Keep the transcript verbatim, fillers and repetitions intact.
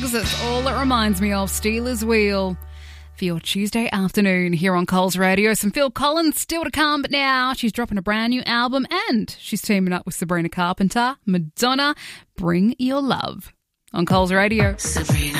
Dogs. It's all it reminds me of. Steelers Wheel. For your Tuesday afternoon here on Coles Radio. Some Phil Collins still to come, but now she's dropping a brand new album and she's teaming up with Sabrina Carpenter. Madonna, Bring Your Love on Coles Radio. Sabrina.